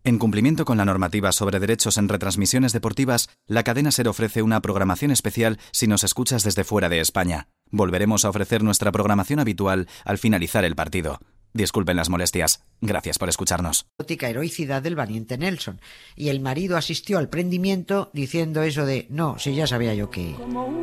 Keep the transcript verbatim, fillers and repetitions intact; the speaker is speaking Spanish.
En cumplimiento con la normativa sobre derechos en retransmisiones deportivas, la cadena SER ofrece una programación especial si nos escuchas desde fuera de España. Volveremos a ofrecer nuestra programación habitual al finalizar el partido. Disculpen las molestias. Gracias por escucharnos. Heroicidad del valiente Nelson. Y el marido asistió al prendimiento diciendo eso de: no, si ya sabía yo que...